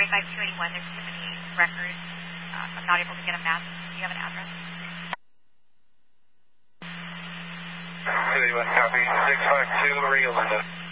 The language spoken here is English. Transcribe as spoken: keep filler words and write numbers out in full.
Highway five two eighty-one. There's too many records. Uh, I'm not able to get a map. Do you have an address? two eighty-one, copy. six five two, Rio Linda.